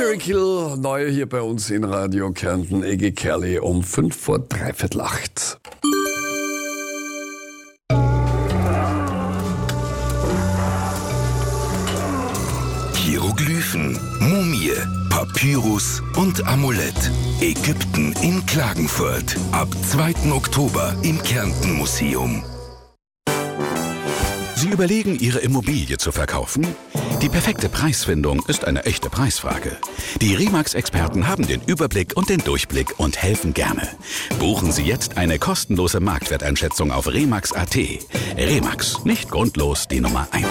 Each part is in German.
Miracle, neu hier bei uns in Radio Kärnten, Eggy Kerli um 7:45. Hieroglyphen, Mumie, Papyrus und Amulett. Ägypten in Klagenfurt. Ab 2. Oktober im Kärnten-Museum. Sie überlegen, Ihre Immobilie zu verkaufen? Die perfekte Preisfindung ist eine echte Preisfrage. Die Remax-Experten haben den Überblick und den Durchblick und helfen gerne. Buchen Sie jetzt eine kostenlose Marktwerteinschätzung auf remax.at. Remax, nicht grundlos die Nummer 1.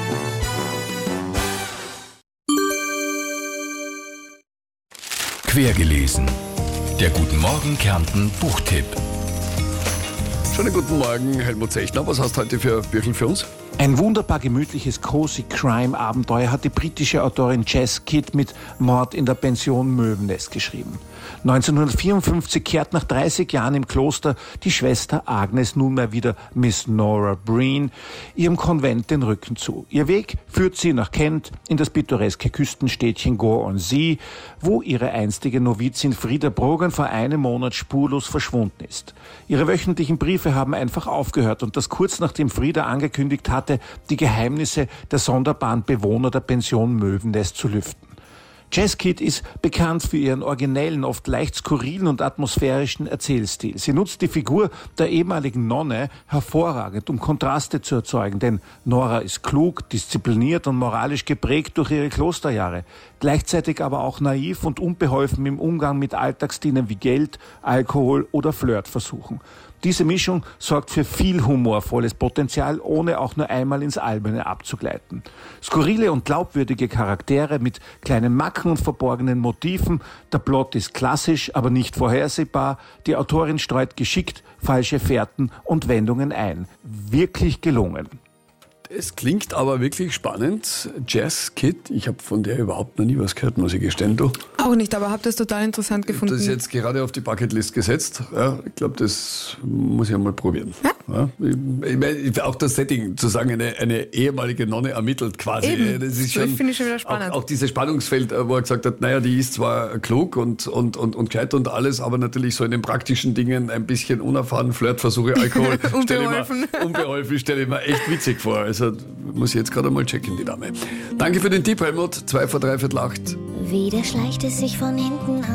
Quergelesen. Der Guten Morgen Kärnten Buchtipp. Schönen guten Morgen, Helmut Zechner. Was hast du heute für Bücher für uns? Ein wunderbar gemütliches Cozy Crime Abenteuer hat die britische Autorin Jess Kidd mit Mord in der Pension Möwennest geschrieben. 1954 kehrt nach 30 Jahren im Kloster die Schwester Agnes, nunmehr wieder Miss Nora Breen, ihrem Konvent den Rücken zu. Ihr Weg führt sie nach Kent in das pittoreske Küstenstädtchen Gore-on-Sea, wo ihre einstige Novizin Frida Brogan vor einem Monat spurlos verschwunden ist. Ihre wöchentlichen Briefe haben einfach aufgehört und das kurz nachdem Frida angekündigt hatte, die Geheimnisse der sonderbaren Bewohner der Pension Möwennest zu lüften. Jess Kidd ist bekannt für ihren originellen, oft leicht skurrilen und atmosphärischen Erzählstil. Sie nutzt die Figur der ehemaligen Nonne hervorragend, um Kontraste zu erzeugen, denn Nora ist klug, diszipliniert und moralisch geprägt durch ihre Klosterjahre, gleichzeitig aber auch naiv und unbeholfen im Umgang mit Alltagsdingen wie Geld, Alkohol oder Flirtversuchen. Diese Mischung sorgt für viel humorvolles Potenzial, ohne auch nur einmal ins Alberne abzugleiten. Skurrile und glaubwürdige Charaktere mit kleinen Macken und verborgenen Motiven. Der Plot ist klassisch, aber nicht vorhersehbar. Die Autorin streut geschickt falsche Fährten und Wendungen ein. Wirklich gelungen. Es klingt aber wirklich spannend. Jess Kidd, ich habe von der überhaupt noch nie was gehört, muss ich gestehen. Du? Auch nicht, aber habe das total interessant gefunden. Das ist jetzt gerade auf die Bucketlist gesetzt. Ja, ich glaube, das muss ich einmal probieren. Ja? Ich meine, auch das Setting, zu sagen, eine ehemalige Nonne ermittelt quasi. Eben. Das ist Das finde ich schon wieder spannend. Auch dieses Spannungsfeld, wo er gesagt hat, naja, die ist zwar klug und gescheit und alles, aber natürlich so in den praktischen Dingen ein bisschen unerfahren, Flirtversuche, Alkohol. Unbeholfen, stelle ich mir echt witzig vor. Also muss ich jetzt gerade mal checken, die Dame. Danke für den Tipp, Helmut. 7:45. Wieder schleicht es sich von hinten an.